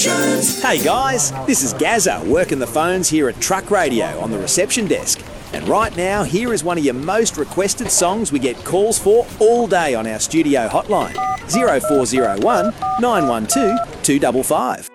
Emotions. Hey guys, this is Gazza working the phones here at Truck Radio on the reception desk. And right now, here is one of your most requested songs we get calls for all day on our studio hotline, 0401 912 255.